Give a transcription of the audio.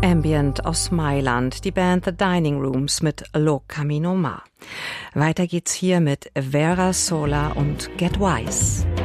Ambient aus Mailand, die Band The Dining Rooms mit Lo Camino Mar. Weiter geht's hier mit Vera Sola und Get Wise.